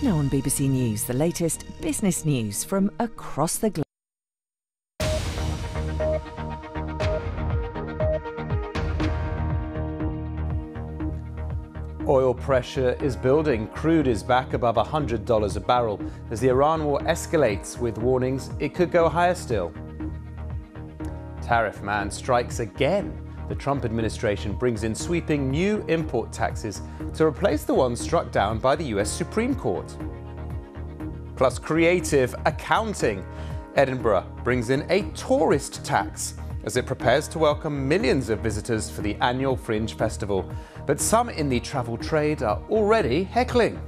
Now on BBC News, the latest business news from across the globe. Oil pressure is building. Crude is back above $100 a barrel as the Iran war escalates, with warnings it could go higher still. Tariff man strikes again. The Trump administration brings in sweeping new import taxes to replace the ones struck down by the US Supreme Court. Plus creative accounting. Edinburgh brings in a tourist tax as it prepares to welcome millions of visitors for the annual Fringe Festival. But some in the travel trade are already heckling.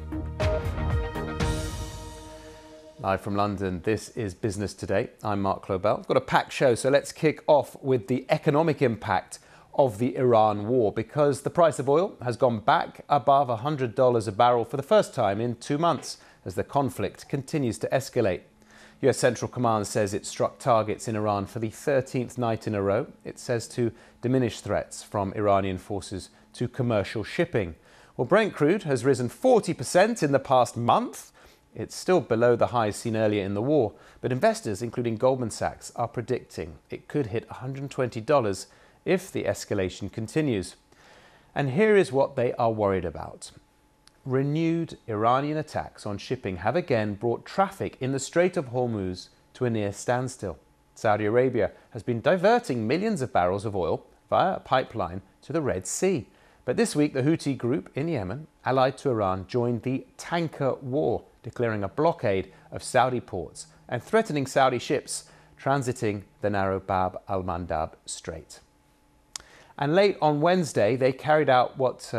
Live from London, this is Business Today. I'm Mark Clobell. We've got a packed show, so let's kick off with the economic impact of the Iran war, because the price of oil has gone back above $100 a barrel for the first time in 2 months as the conflict continues to escalate. US Central Command says it struck targets in Iran for the 13th night in a row. It says to diminish threats from Iranian forces to commercial shipping. Well, Brent crude has risen 40% in the past month. It's still below the highs seen earlier in the war, but investors, including Goldman Sachs, are predicting it could hit $120 if the escalation continues. And here is what they are worried about. Renewed Iranian attacks on shipping have again brought traffic in the Strait of Hormuz to a near standstill. Saudi Arabia has been diverting millions of barrels of oil via a pipeline to the Red Sea. But this week, the Houthi group in Yemen, allied to Iran, joined the tanker war, declaring a blockade of Saudi ports and threatening Saudi ships transiting the narrow Bab al-Mandab Strait. And late on Wednesday, they carried out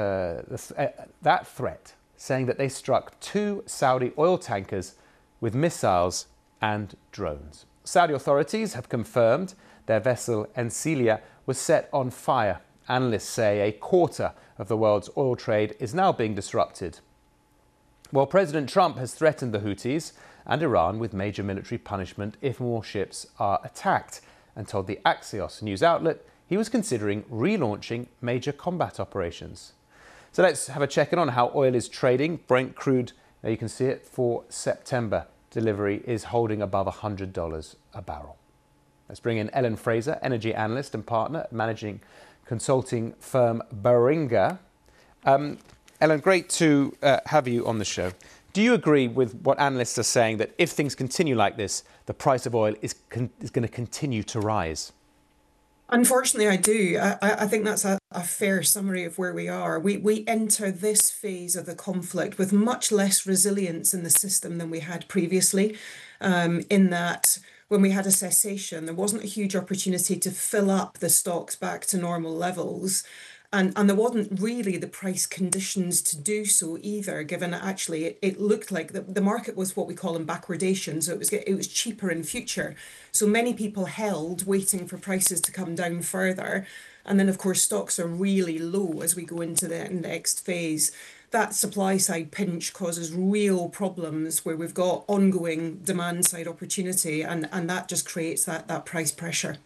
that threat, saying that they struck 2 Saudi oil tankers with missiles and drones. Saudi authorities have confirmed their vessel Encilia was set on fire. Analysts say a quarter of the world's oil trade is now being disrupted. Well, President Trump has threatened the Houthis and Iran with major military punishment if more ships are attacked, and told the Axios news outlet he was considering relaunching major combat operations. So let's have a check-in on how oil is trading. Brent crude, there you can see it, for September delivery is holding above $100 a barrel. Let's bring in Ellen Fraser, energy analyst and partner at managing consulting firm Baringa. Ellen, great to have you on the show. Do you agree with what analysts are saying, that if things continue like this, the price of oil is going to continue to rise? Unfortunately, I do. I think that's a fair summary of where we are. We enter this phase of the conflict with much less resilience in the system than we had previously, in that when we had a cessation, there wasn't a huge opportunity to fill up the stocks back to normal levels. And there wasn't really the price conditions to do so either, given that actually it looked like the market was what we call in backwardation, so it was cheaper in future. So many people held, waiting for prices to come down further. And then, of course, stocks are really low as we go into the next phase. That supply side pinch causes real problems where we've got ongoing demand side opportunity, and that just creates that price pressure.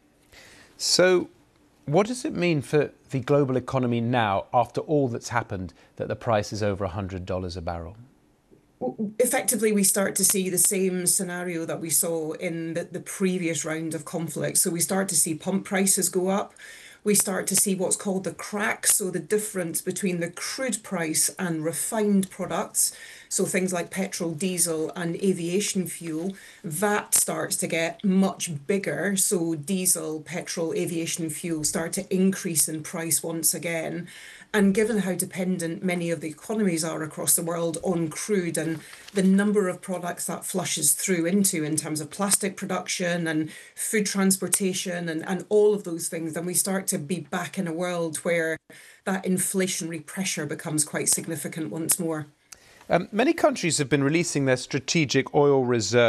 So what does it mean for the global economy now, after all that's happened, that the price is over $100 a barrel? Effectively, we start to see the same scenario that we saw in the previous round of conflict. So we start to see pump prices go up. We start to see what's called the crack, so the difference between the crude price and refined products, so things like petrol, diesel and aviation fuel, that starts to get much bigger. So diesel, petrol, aviation fuel start to increase in price once again. And given how dependent many of the economies are across the world on crude and the number of products that flushes through into in terms of plastic production and food transportation and all of those things, then we start to be back in a world where that inflationary pressure becomes quite significant once more. Many countries have been releasing their strategic oil reserves